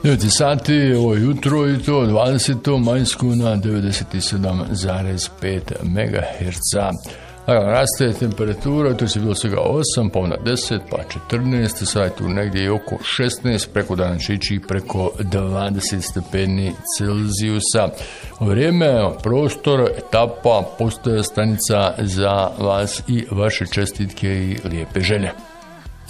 9 sati, ovo jutro i to 20. Manjsku na 97,5 MHz. Raste temperatura, to je bilo svega 8, pa na 10, pa 14, sad je tu negdje i oko 16, preko dana će ići preko 20 stepeni Celzijusa. Vrijeme, prostor, etapa, postaja stanica za vas i vaše čestitke i lijepe želje.